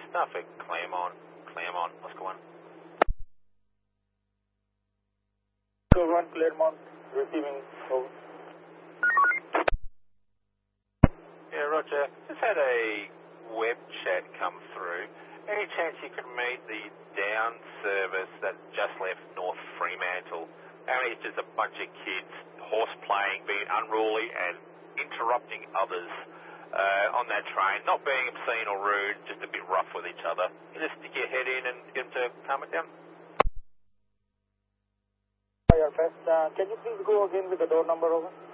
Norfolk, Claremont, what's going on? So 1 Claremont, receiving, over. Yeah, Roger. Just had a web chat come through. Any chance you could meet the down service that just left North Fremantle? Apparently it's just a bunch of kids horse playing, being unruly and interrupting others on that train, not being obscene or rude, just a bit rough with each other. You just stick your head in and get them to calm it down. Can you please go again with the door number, over?